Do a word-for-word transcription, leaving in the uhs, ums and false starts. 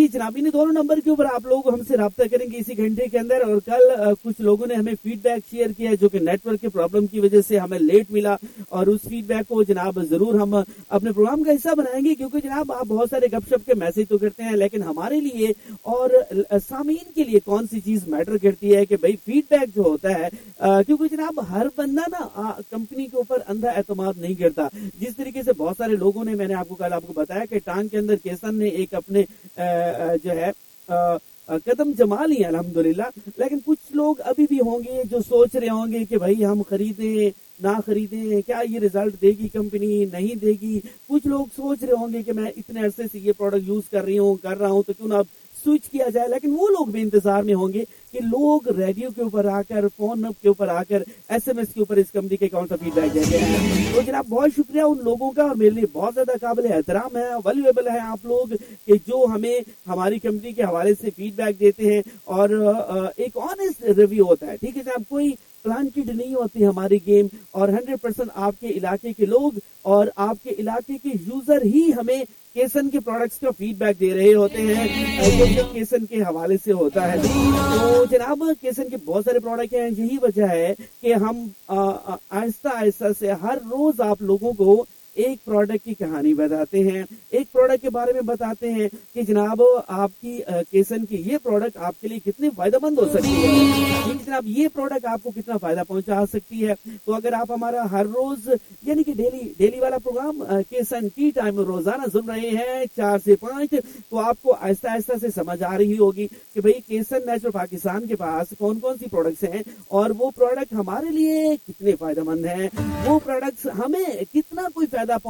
जी जनाब, इन दोनों नंबर के ऊपर आप लोग हमसे राब्ता करेंगे इसी घंटे के अंदर। और कल आ, कुछ लोगों ने हमें फीडबैक शेयर किया है जो कि नेटवर्क के प्रॉब्लम की वजह से हमें लेट मिला, और उस फीडबैक को जनाब जरूर हम अपने प्रोग्राम का हिस्सा बनाएंगे, क्योंकि जनाब आप बहुत सारे गपशप के मैसेज तो करते हैं, लेकिन हमारे लिए और सामीन के लिए कौन सी चीज मैटर करती है कि भाई फीडबैक जो होता है, आ, क्योंकि जनाब हर बंदा ना कंपनी के ऊपर अंधा एतमाद नहीं करता। जिस तरीके से बहुत सारे लोगों ने, मैंने आपको कल आपको बताया कि टांग के अंदर केसन ने एक अपने आ, आ, जो है आ, कदम जमा लिए अल्हम्दुलिल्लाह, लेकिन कुछ लोग अभी भी होंगे जो सोच रहे होंगे कि भाई हम खरीदें ना खरीदें, क्या ये रिजल्ट देगी कंपनी नहीं देगी। कुछ लोग सोच रहे होंगे कि मैं इतने अरसे से ये प्रोडक्ट यूज कर रही हूँ कर रहा हूँ तो क्यों ना स्विच किया जाए, लेकिन वो लोग भी इंतजार में होंगे कि लोग रेडियो के ऊपर आकर, फोन के ऊपर आकर, एसएमएस के ऊपर इस कंपनी के कौन सा फीडबैक देते हैं। तो जनाब बहुत शुक्रिया उन लोगों का, और मेरे लिए बहुत ज्यादा काबिल एहतराम है, वैल्यूएबल है आप लोग कि जो हमें हमारी कंपनी के हवाले से फीडबैक देते हैं, और एक ऑनेस्ट रिव्यू होता है। ठीक है जनाब, कोई प्लांटेड नहीं होती हमारी गेम, और हंड्रेड परसेंट आपके इलाके के लोग और आपके इलाके के यूजर ही हमें केसन के प्रोडक्ट्स का फीडबैक दे रहे होते हैं जो केसन के हवाले से होता है। तो जनाब केसन के बहुत सारे प्रोडक्ट हैं, यही वजह है कि हम आहिस्ता आहिस्ता से हर रोज आप लोगों को एक प्रोडक्ट की कहानी बताते हैं, एक प्रोडक्ट के बारे में बताते हैं कि जनाब आपकी केसन की ये प्रोडक्ट आपके लिए कितने फायदेमंद हो सकती है, जनाब ये प्रोडक्ट आपको कितना फायदा पहुंचा सकती है। तो अगर आप हमारा हर रोज यानी कि डेली डेली वाला प्रोग्राम केसन टी टाइम रोजाना सुन रहे हैं चार से पांच, तो आपको आहिस्ता आहिस्ता से समझ आ रही होगी कि भाई केसन नेचुरल पाकिस्तान के पास कौन कौन सी प्रोडक्ट्स हैं, और वो प्रोडक्ट हमारे लिए कितने फायदेमंद हैं, वो प्रोडक्ट्स हमें कितना कोई फायदा